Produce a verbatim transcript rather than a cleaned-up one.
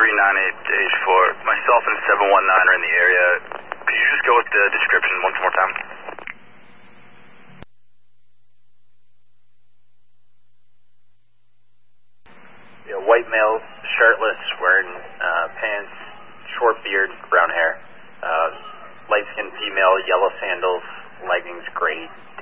three nine eight to H four. Myself and seven one nine are in the area. Could you just go with the description once more time? Yeah, white male, shirtless, wearing uh, pants, short beard, brown hair. Uh, light-skinned female, yellow sandals, leggings, gray